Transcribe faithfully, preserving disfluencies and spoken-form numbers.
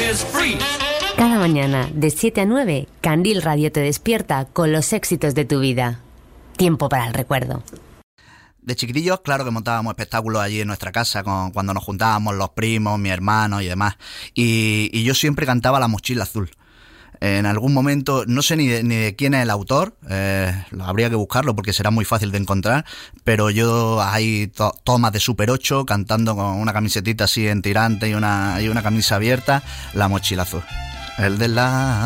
is free. Cada mañana, de siete a nueve, Candil Radio te despierta con los éxitos de tu vida. Tiempo para el recuerdo. De chiquitillos, claro que montábamos espectáculos allí en nuestra casa, con, cuando nos juntábamos los primos, mi hermano y demás. Y, y yo siempre cantaba La Mochila Azul. En algún momento, no sé ni de, ni de quién es el autor, eh, habría que buscarlo porque será muy fácil de encontrar, pero yo hay to- tomas de Super ocho cantando con una camisetita así en tirante y una, y una camisa abierta, La Mochila Azul. El de la